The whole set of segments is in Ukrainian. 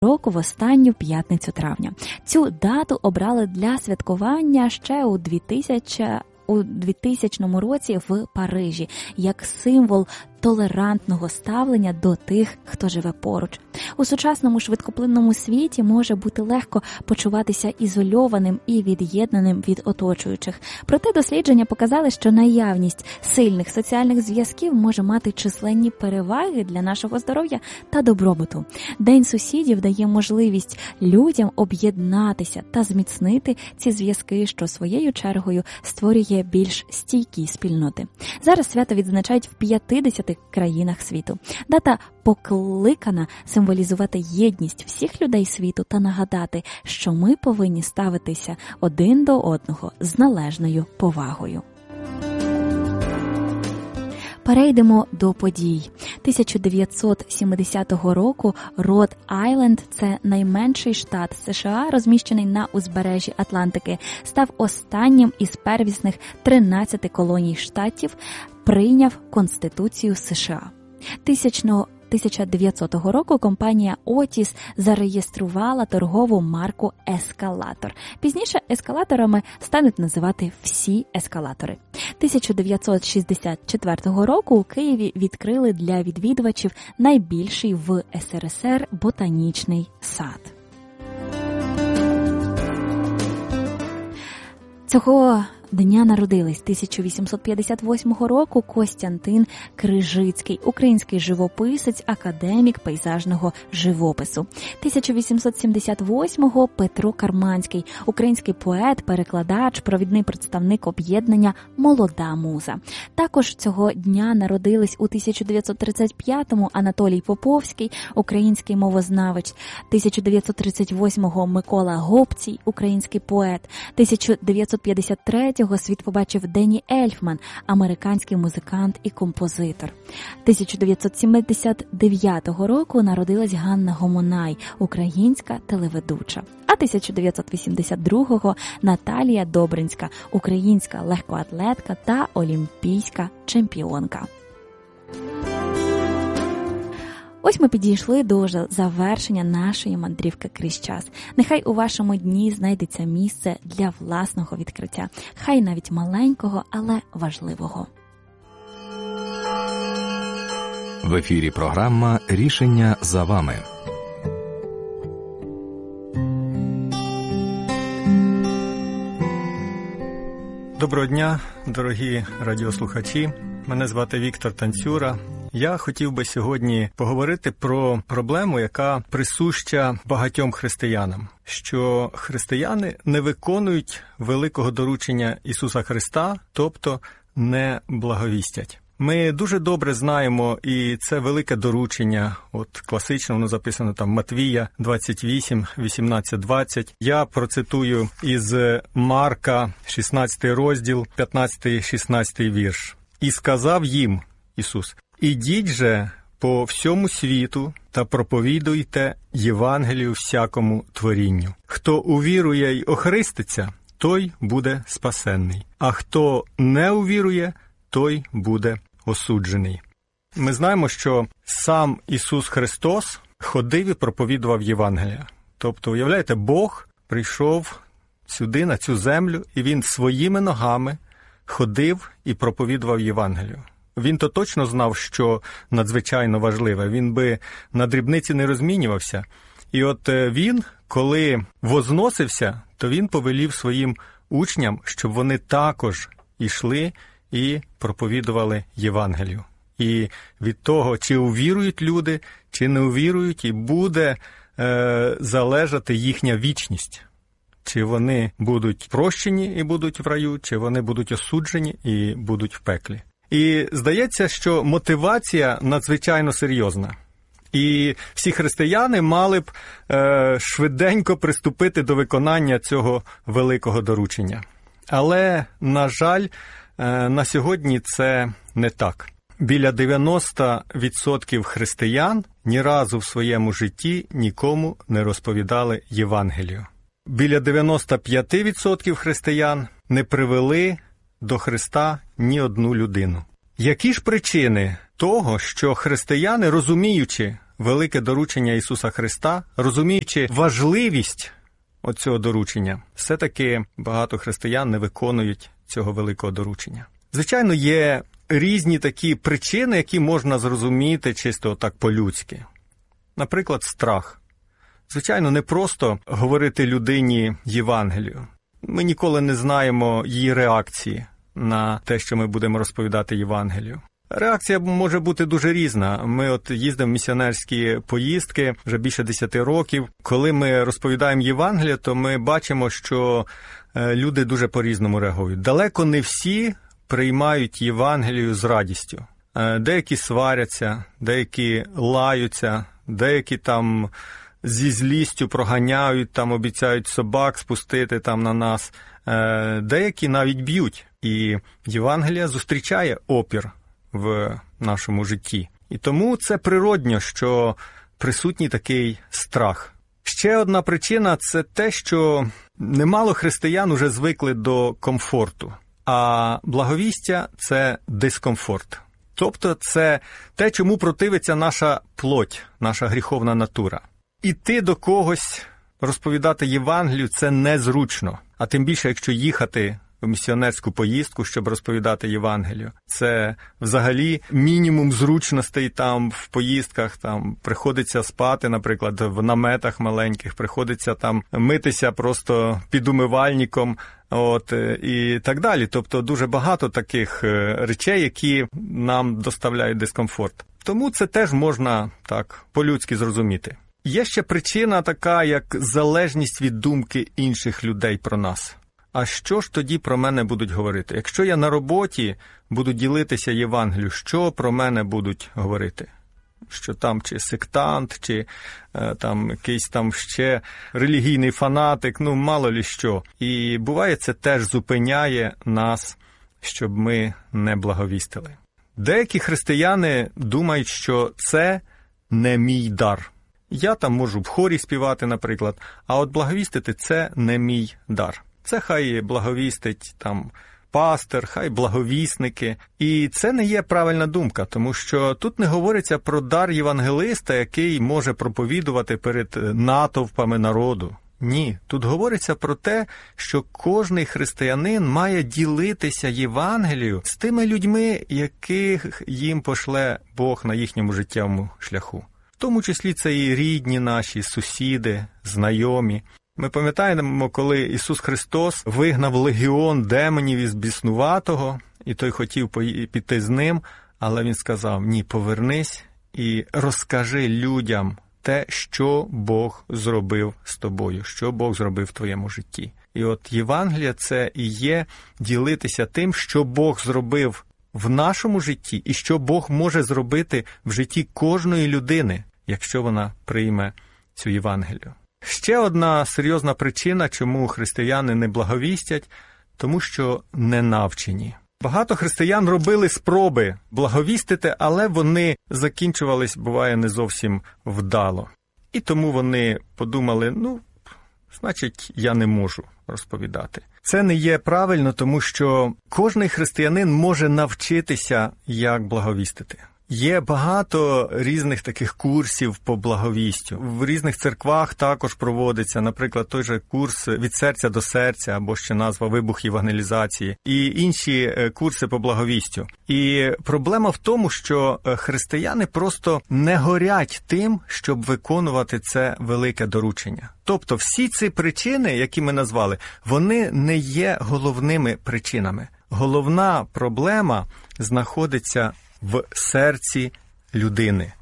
року в останню п'ятницю травня. Цю дату обрали для святкування ще у 2000 році в Парижі, як символ толерантного ставлення до тих, хто живе поруч. У сучасному швидкоплинному світі може бути легко почуватися ізольованим і від'єднаним від оточуючих. Проте дослідження показали, що наявність сильних соціальних зв'язків може мати численні переваги для нашого здоров'я та добробуту. День сусідів дає можливість людям об'єднатися та зміцнити ці зв'язки, що своєю чергою створює більш стійкі спільноти. Зараз свято відзначають в 50 країнах світу. Дата покликана символізувати єдність всіх людей світу та нагадати, що ми повинні ставитися один до одного з належною повагою. Перейдемо до подій. 1970 року Род-Айленд, це найменший штат США, розміщений на узбережжі Атлантики, став останнім із первісних 13 колоній штатів, прийняв Конституцію США. 1900 року компанія Otis зареєструвала торгову марку «Ескалатор». Пізніше ескалаторами стануть називати всі ескалатори. 1964 року у Києві відкрили для відвідувачів найбільший в СРСР ботанічний сад. Цього дня народились 1858 року Костянтин Крижицький, український живописець, академік пейзажного живопису. 1878-го Петро Карманський, український поет, перекладач, провідний представник об'єднання «Молода муза». Також цього дня народились у 1935-му Анатолій Поповський, український мовознавець, 1938-го Микола Гопцій, український поет, 1953-го світ побачив Денні Ельфман, американський музикант і композитор. 1979 року народилась Ганна Гомонай, українська телеведуча. А 1982-го Наталія Добринська, українська легкоатлетка та олімпійська чемпіонка. Ось ми підійшли до завершення нашої мандрівки крізь час. Нехай у вашому дні знайдеться місце для власного відкриття. Хай навіть маленького, але важливого. В ефірі програма «Рішення за вами». Доброго дня, дорогі радіослухачі. Мене звати Віктор Танцюра. Я хотів би сьогодні поговорити про проблему, яка присуща багатьом християнам, що християни не виконують великого доручення Ісуса Христа, тобто не благовістять. Ми дуже добре знаємо, і це велике доручення, от класично воно записано там Матвія 28, 18, 20. Я процитую із Марка 16 розділ, 15-16 вірш. «І сказав їм, Ісус, ідіть же по всьому світу та проповідуйте Євангелію всякому творінню. Хто увірує й охреститься, той буде спасенний, а хто не увірує, той буде осуджений». Ми знаємо, що сам Ісус Христос ходив і проповідував Євангелія. Тобто, уявляєте, Бог прийшов сюди, на цю землю, і Він своїми ногами ходив і проповідував Євангелію. Він то точно знав, що надзвичайно важливе. Він би на дрібниці не розмінювався. І от він, коли возносився, то він повелів своїм учням, щоб вони також йшли і проповідували Євангелію. І від того, чи увірують люди, чи не увірують, і буде залежати їхня вічність. Чи вони будуть прощені і будуть в раю, чи вони будуть осуджені і будуть в пеклі. І здається, що мотивація надзвичайно серйозна. І всі християни мали б швиденько приступити до виконання цього великого доручення. Але, на жаль, на сьогодні це не так. Біля 90% християн ні разу в своєму житті нікому не розповідали Євангелію. Біля 95% християн не привели до Христа ні одну людину. Які ж причини того, що християни, розуміючи велике доручення Ісуса Христа, розуміючи важливість оцього доручення, все-таки багато християн не виконують цього великого доручення. Звичайно, є різні такі причини, які можна зрозуміти чисто так по-людськи. Наприклад, страх. Звичайно, не просто говорити людині Євангелію. Ми ніколи не знаємо її реакції на те, що ми будемо розповідати Євангелію. Реакція може бути дуже різна. Ми їздимо в місіонерські поїздки вже більше 10 років. Коли ми розповідаємо Євангеліє, то ми бачимо, що люди дуже по-різному реагують. Далеко не всі приймають Євангелію з радістю. Деякі сваряться, деякі лаються, деякі там зі злістю проганяють, там обіцяють собак спустити там на нас. Деякі навіть б'ють. І Євангелія зустрічає опір в нашому житті. І тому це природньо, що присутній такий страх. Ще одна причина – це те, що немало християн уже звикли до комфорту, а благовістя – це дискомфорт. Тобто це те, чому противиться наша плоть, наша гріховна натура. Іти до когось, розповідати Євангелію – це незручно, а тим більше, якщо їхати в місіонерську поїздку, щоб розповідати Євангелію. Це взагалі мінімум зручностей там в поїздках, там приходиться спати, наприклад, в наметах маленьких, приходиться там митися просто під умивальником, і так далі. Тобто дуже багато таких речей, які нам доставляють дискомфорт. Тому це теж можна так по-людськи зрозуміти. Є ще причина така, як залежність від думки інших людей про нас. А що ж тоді про мене будуть говорити? Якщо я на роботі буду ділитися Євангелією, що про мене будуть говорити? Що там чи сектант, чи там якийсь там ще релігійний фанатик, мало лі що. І буває, це теж зупиняє нас, щоб ми не благовістили. Деякі християни думають, що це не мій дар. Я там можу в хорі співати, наприклад, а от благовістити – це не мій дар. Це хай благовістить там пастир, хай благовісники. І це не є правильна думка, тому що тут не говориться про дар євангелиста, який може проповідувати перед натовпами народу. Ні, тут говориться про те, що кожний християнин має ділитися Євангелією з тими людьми, яких їм пошле Бог на їхньому життєвому шляху. В тому числі це і рідні наші, сусіди, знайомі. Ми пам'ятаємо, коли Ісус Христос вигнав легіон демонів із біснуватого, і той хотів піти з ним, але Він сказав: ні, повернись і розкажи людям те, що Бог зробив з тобою, що Бог зробив в твоєму житті. І от Євангелія – це і є ділитися тим, що Бог зробив в нашому житті і що Бог може зробити в житті кожної людини, якщо вона прийме цю Євангелію. Ще одна серйозна причина, чому християни не благовістять, тому що не навчені. Багато християн робили спроби благовістити, але вони закінчувались, буває, не зовсім вдало. І тому вони подумали, значить, я не можу розповідати. Це не є правильно, тому що кожний християнин може навчитися, як благовістити. Є багато різних таких курсів по благовістю. В різних церквах також проводиться, наприклад, той же курс «Від серця до серця» або ще назва «Вибух євангелізації» і інші курси по благовістю. І проблема в тому, що християни просто не горять тим, щоб виконувати це велике доручення. Тобто всі ці причини, які ми назвали, вони не є головними причинами. Головна проблема знаходиться в серці людини.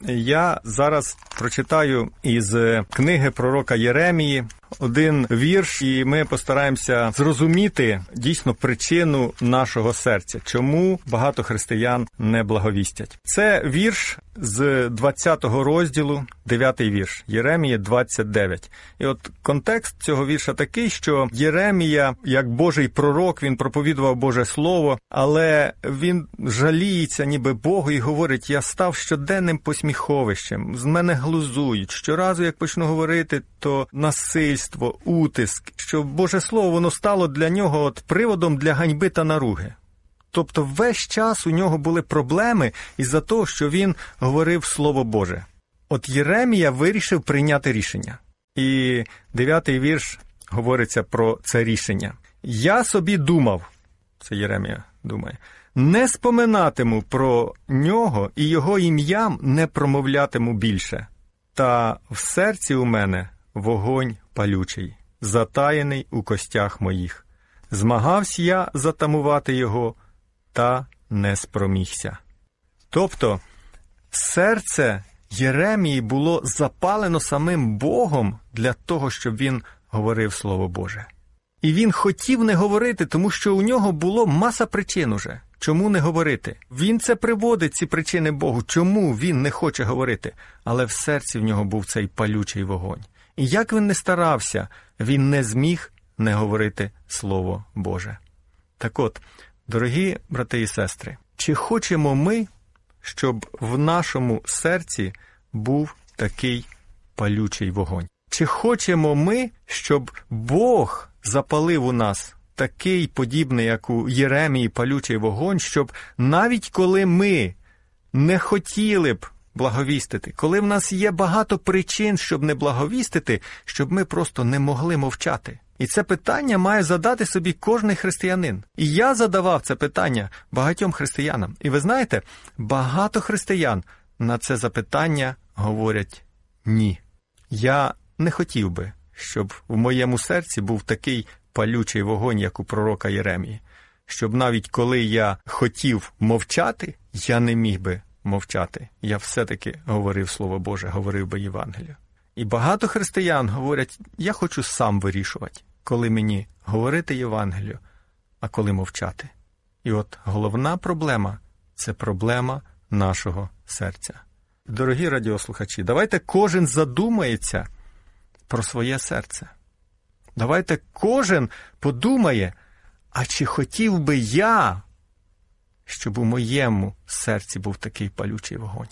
Я зараз прочитаю із книги пророка Єремії один вірш, і ми постараємося зрозуміти дійсно причину нашого серця, чому багато християн не благовістять. Це вірш з 20 розділу, 9-й вірш, Єремії 29. І от контекст цього вірша такий, що Єремія, як Божий пророк, він проповідував Боже Слово, але він жаліється ніби Богу і говорить: я став щоденним посміховищем, з мене глузують, щоразу, як почну говорити, то насильство, утиск, що Боже Слово, воно стало для нього приводом для ганьби та наруги. Тобто весь час у нього були проблеми із-за того, що він говорив Слово Боже. От Єремія вирішив прийняти рішення. І 9-й вірш говориться про це рішення. «Я собі думав», це Єремія думає, «не споминатиму про нього і його ім'ям не промовлятиму більше. Та в серці у мене вогонь палючий, затаєний у костях моїх. Змагався я затамувати його, та не спромігся». Тобто, серце Єремії було запалено самим Богом для того, щоб він говорив Слово Боже. І він хотів не говорити, тому що у нього було маса причин уже. Чому не говорити? Він це приводить, ці причини Богу. Чому він не хоче говорити? Але в серці в нього був цей палючий вогонь. І як він не старався, він не зміг не говорити Слово Боже. Так от, дорогі брати і сестри, чи хочемо ми, щоб в нашому серці був такий палючий вогонь? Чи хочемо ми, щоб Бог запалив у нас такий подібний, як у Єремії, палючий вогонь, щоб навіть коли ми не хотіли б благовістити, коли в нас є багато причин, щоб не благовістити, щоб ми просто не могли мовчати? І це питання має задати собі кожний християнин. І я задавав це питання багатьом християнам. І ви знаєте, багато християн на це запитання говорять «ні». Я не хотів би, щоб в моєму серці був такий палючий вогонь, як у пророка Єремії. Щоб навіть коли я хотів мовчати, я не міг би мовчати. Я все-таки говорив Слово Боже, говорив би Євангелію. І багато християн говорять, я хочу сам вирішувати, коли мені говорити Євангелію, а коли мовчати. І от головна проблема – це проблема нашого серця. Дорогі радіослухачі, давайте кожен задумається про своє серце. Давайте кожен подумає, а чи хотів би я, щоб у моєму серці був такий палючий вогонь?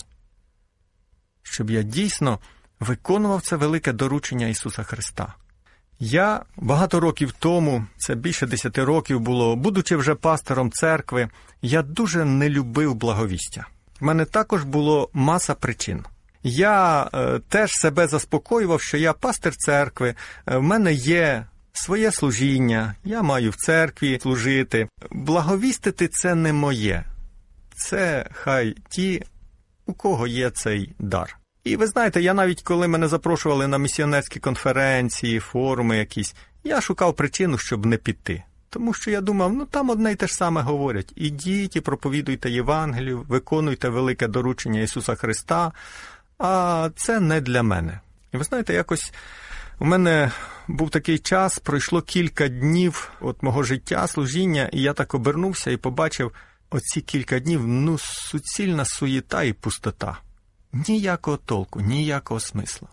Щоб я дійсно виконував це велике доручення Ісуса Христа. Я багато років тому, це більше 10 років було, будучи вже пастором церкви, я дуже не любив благовістя. В мене також було маса причин. Я теж себе заспокоював, що я пастир церкви, в мене є своє служіння, я маю в церкві служити. Благовістити – це не моє. Це хай ті, у кого є цей дар. І ви знаєте, я навіть коли мене запрошували на місіонерські конференції, форуми якісь, я шукав причину, щоб не піти. Тому що я думав, там одне й те ж саме говорять. Ідіть і проповідуйте Євангелію, виконуйте велике доручення Ісуса Христа, а це не для мене. І ви знаєте, якось у мене був такий час, пройшло кілька днів от мого життя, служіння, і я так обернувся і побачив оці кілька днів, суцільна суєта і пустота. Ніякого толку, ніякого смисла.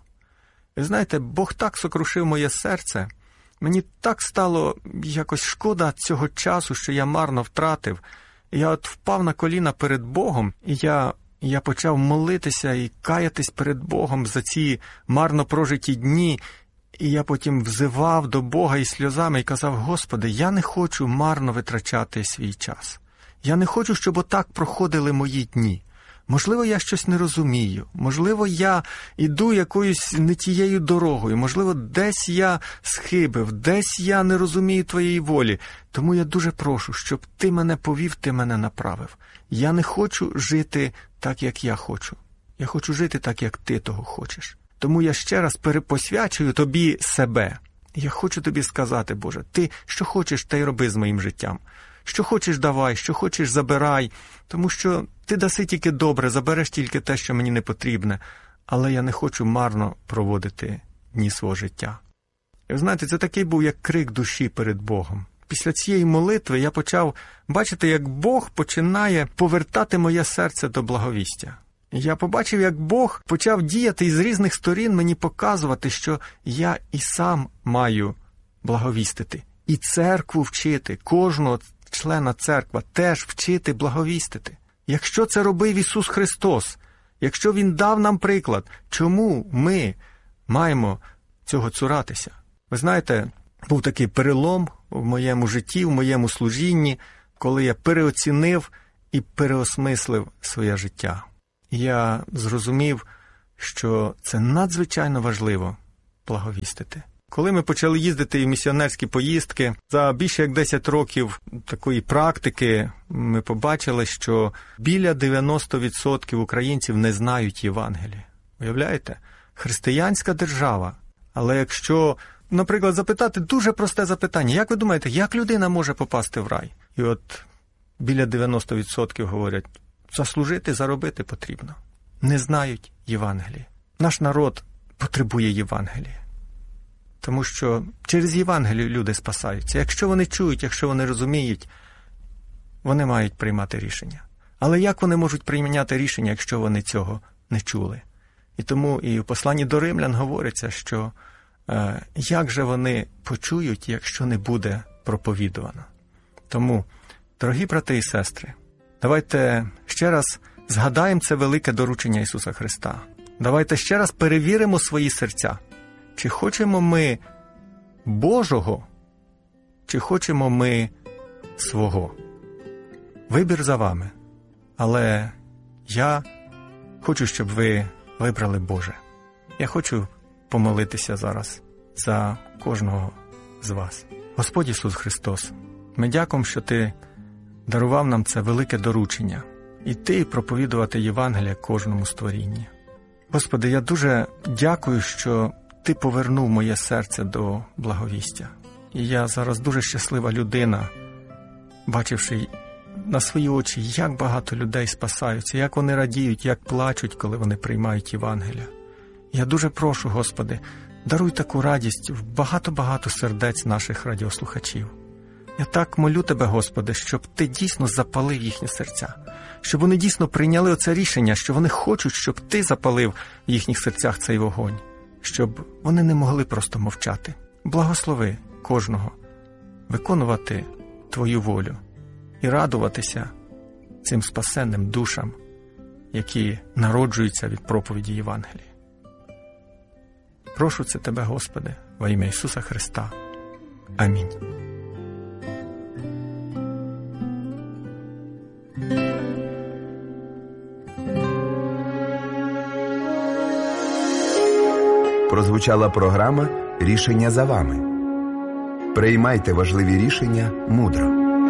І знаєте, Бог так сокрушив моє серце, мені так стало якось шкода цього часу, що я марно втратив. Я от впав на коліна перед Богом, і я почав молитися і каятись перед Богом за ці марно прожиті дні. І я потім взивав до Бога із сльозами і казав, Господи, я не хочу марно витрачати свій час. Я не хочу, щоб отак проходили мої дні. Можливо, я щось не розумію, можливо, я іду якоюсь не тією дорогою, можливо, десь я схибив, десь я не розумію Твоєї волі. Тому я дуже прошу, щоб Ти мене повів, Ти мене направив. Я не хочу жити так, як я хочу. Я хочу жити так, як Ти того хочеш. Тому я ще раз перепосвячую Тобі себе. Я хочу Тобі сказати, Боже, Ти що хочеш, те й роби з моїм життям. Що хочеш давай, що хочеш забирай, тому що Ти даси тільки добре, забереш тільки те, що мені не потрібне, але я не хочу марно проводити дні свого життя. І ви знаєте, це такий був як крик душі перед Богом. Після цієї молитви я почав бачити, як Бог починає повертати моє серце до благовістя. Я побачив, як Бог почав діяти і з різних сторін мені показувати, що я і сам маю благовістити. І церкву вчити, кожного члена церкви теж вчити благовістити. Якщо це робив Ісус Христос, якщо Він дав нам приклад, чому ми маємо цього цуратися? Ви знаєте, був такий перелом в моєму житті, в моєму служінні, коли я переоцінив і переосмислив своє життя. Я зрозумів, що це надзвичайно важливо благовістити. Коли ми почали їздити в місіонерські поїздки, за більше як 10 років такої практики ми побачили, що біля 90% українців не знають Євангелія. Уявляєте? Християнська держава. Але якщо, наприклад, запитати дуже просте запитання, як ви думаєте, як людина може попасти в рай? І от біля 90% говорять, заслужити, заробити потрібно. Не знають Євангелія. Наш народ потребує Євангелія. Тому що через Євангелію люди спасаються. Якщо вони чують, якщо вони розуміють, вони мають приймати рішення. Але як вони можуть прийняти рішення, якщо вони цього не чули? І тому і в посланні до Римлян говориться, що як же вони почують, якщо не буде проповідувано. Тому, дорогі брати і сестри, давайте ще раз згадаємо це велике доручення Ісуса Христа. Давайте ще раз перевіримо свої серця. Чи хочемо ми Божого, чи хочемо ми свого? Вибір за вами. Але я хочу, щоб ви вибрали Боже. Я хочу помолитися зараз за кожного з вас. Господь Ісус Христос, ми дякуємо, що Ти дарував нам це велике доручення. Іти і проповідувати Євангелія кожному створінні. Господи, я дуже дякую, що Ти повернув моє серце до благовістя. І я зараз дуже щаслива людина, бачивши на свої очі, як багато людей спасаються, як вони радіють, як плачуть, коли вони приймають Євангелія. Я дуже прошу, Господи, даруй таку радість в багато-багато сердець наших радіослухачів. Я так молю Тебе, Господи, щоб Ти дійсно запалив їхні серця, щоб вони дійсно прийняли оце рішення, що вони хочуть, щоб Ти запалив в їхніх серцях цей вогонь, щоб вони не могли просто мовчати. Благослови кожного виконувати Твою волю і радуватися цим спасенним душам, які народжуються від проповіді Євангелія. Прошу це Тебе, Господи, во ім'я Ісуса Христа. Амінь. Прозвучала програма «Рішення за вами». Приймайте важливі рішення мудро.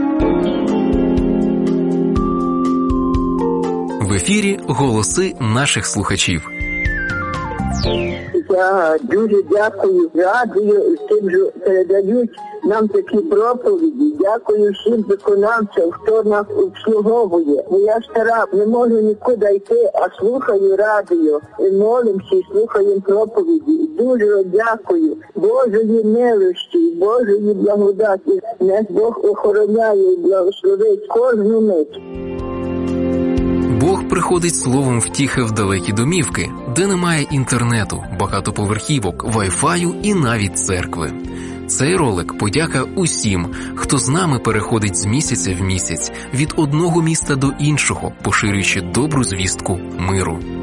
В ефірі голоси наших слухачів. Я дуже дякую радіо тим, що передають нам такі проповіді. Дякую всім виконавцям, хто нас обслуговує. Бо я стара, не можу нікуди йти, а слухаю радіо. І молимося, і слухаємо проповіді. І дуже дякую Божої милості, Божої благодаті. Нас Бог охороняє і благословить кожну мить. Бог приходить словом втіхи в далекі домівки, де немає інтернету, багатоповерхівок, вай-фаю і навіть церкви. Цей ролик – подяка усім, хто з нами переходить з місяця в місяць, від одного міста до іншого, поширюючи добру звістку миру.